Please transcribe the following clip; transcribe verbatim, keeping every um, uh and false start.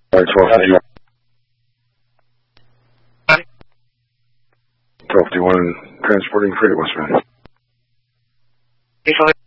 All right, twelve fifty-one. twelve fifty-one, transporting freight, Westman. Hey, fine.